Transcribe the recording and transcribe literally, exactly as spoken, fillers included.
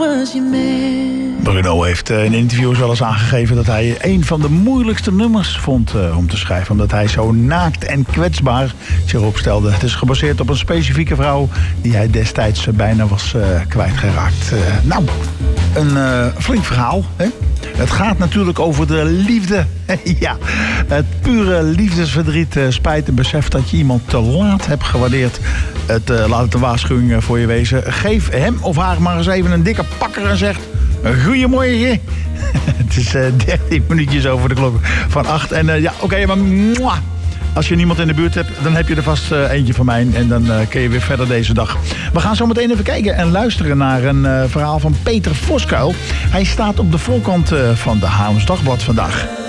Bruno heeft in interviews wel eens aangegeven dat hij een van de moeilijkste nummers vond uh, om te schrijven. Omdat hij zo naakt en kwetsbaar zich opstelde. Het is gebaseerd op een specifieke vrouw die hij destijds uh, bijna was uh, kwijtgeraakt. Uh, nou, een uh, flink verhaal, hè? Het gaat natuurlijk over de liefde. Ja, het pure liefdesverdriet, uh, spijt en besef dat je iemand te laat hebt gewaardeerd. Het, uh, laat het een waarschuwing voor je wezen. Geef hem of haar maar eens even een dikke pakker en zeg: goeiemorgen. Het is uh, dertien minuutjes over de klok van acht. En uh, ja, oké, okay, maar mwah, als je niemand in de buurt hebt, dan heb je er vast uh, eentje van mij. En dan uh, kun je weer verder deze dag. We gaan zo meteen even kijken en luisteren naar een uh, verhaal van Peter Voskuil. Hij staat op de voorkant uh, van de Haarlems Dagblad vandaag.